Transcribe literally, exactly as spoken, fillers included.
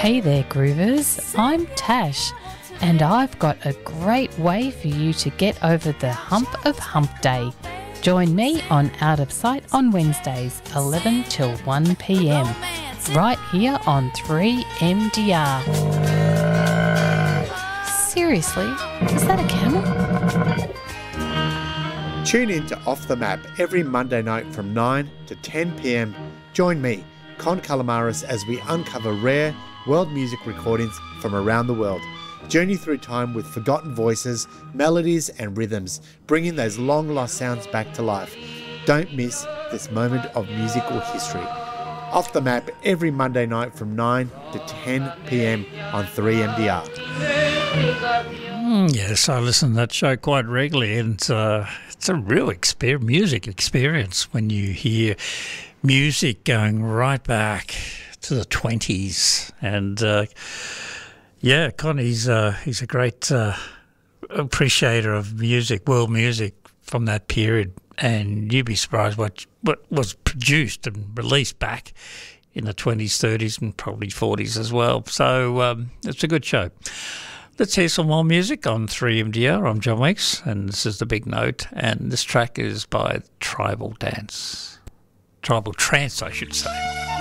Hey there, Groovers. I'm Tash, and I've got a great way for you to get over the hump of hump day. Join me on Out of Sight on Wednesdays, eleven till one p m, right here on three M D R. Seriously, is that a camel? Tune in to Off the Map every Monday night from nine to ten p m. Join me, Con Calamaris, as we uncover rare world music recordings from around the world. Journey through time with forgotten voices, melodies and rhythms, bringing those long-lost sounds back to life. Don't miss this moment of musical history. Off the Map every Monday night from nine to ten p m on three M D R. Mm, yes, I listen to that show quite regularly, and uh, it's a real exper- music experience when you hear music going right back to the twenties. And uh, yeah, Connie's uh, he's a great uh, appreciator of music, world music from that period. And you'd be surprised what what was produced and released back in the twenties, thirties, and probably forties as well. So um, it's a good show. Let's hear some more music on three M D R. I'm John Weeks, and this is The Big Note, and this track is by Tribal Dance. Tribal Trance, I should say.